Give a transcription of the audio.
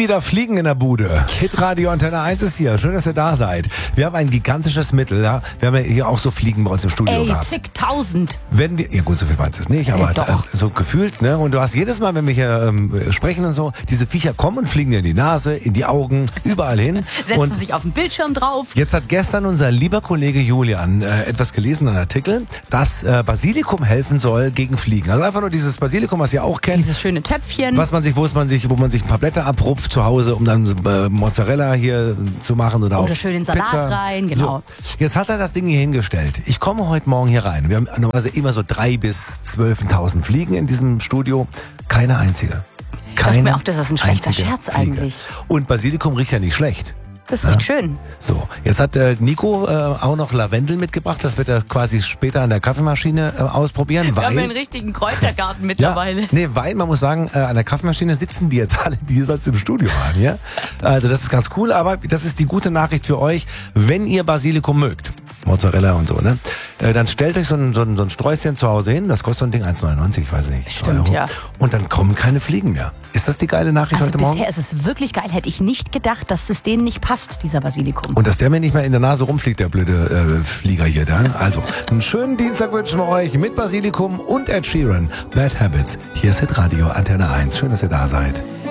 wieder Fliegen in der Bude. Hitradio Antenne 1 ist hier. Schön, dass ihr da seid. Wir haben ein gigantisches Mittel. Ja? Wir haben ja hier auch so Fliegen bei uns im Studio gehabt. Zigtausend. Wenn wir, ja gut, so viel meinst du es nicht, aber doch. so gefühlt, ne? Und du hast jedes Mal, wenn wir hier sprechen und so, diese Viecher kommen und fliegen dir in die Nase, in die Augen, überall hin. Setzen sich auf den Bildschirm drauf. Jetzt hat gestern unser lieber Kollege Julian etwas gelesen, einen Artikel, dass Basilikum helfen soll gegen Fliegen. Also einfach nur dieses Basilikum, was ihr auch kennt. Dieses schöne Töpfchen. Wo man sich ein paar Blätter abrupft zu Hause, um dann Mozzarella hier zu machen oder schön in Salat Pizza rein, genau. So. Jetzt hat er das Ding hier hingestellt. Ich komme heute Morgen hier rein. Wir haben normalerweise immer so 3.000 bis 12.000 Fliegen in diesem Studio. Keine einzige. Ich dachte mir auch, das ist ein schlechter Scherz Fliege. eigentlich. Und Basilikum riecht ja nicht schlecht. Das riecht schön. So, jetzt hat Nico auch noch Lavendel mitgebracht. Das wird er quasi später an der Kaffeemaschine ausprobieren. Wir haben einen richtigen Kräutergarten mittlerweile. Ja, nee, weil man muss sagen, an der Kaffeemaschine sitzen die jetzt alle, die sonst im Studio waren. Ja? Also das ist ganz cool, aber das ist die gute Nachricht für euch, wenn ihr Basilikum mögt. Mozzarella und so, ne? Dann stellt euch so ein Sträußchen zu Hause hin. Das kostet so ein Ding 1,99, ich weiß nicht. Stimmt, Euro. ja. Und dann kommen keine Fliegen mehr. Ist das die geile Nachricht heute Morgen? Bisher ist es wirklich geil. Hätte ich nicht gedacht, dass es denen nicht passt, dieser Basilikum. Und dass der mir nicht mehr in der Nase rumfliegt, der blöde Flieger hier dann. Also, einen schönen Dienstag wünschen wir euch mit Basilikum und Ed Sheeran. Bad Habits. Hier ist Hitradio Antenne 1. Schön, dass ihr da seid.